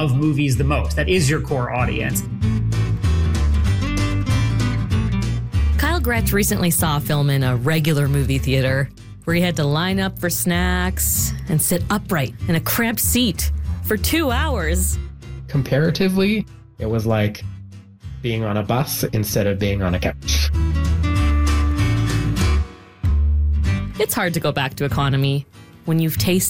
love movies the most. That is your core audience. Kyle Gretsch recently saw a film in a regular movie theater where he had to line up for snacks and sit upright in a cramped seat for 2 hours. Comparatively, it was like being on a bus instead of being on a couch. It's hard to go back to economy when you've tasted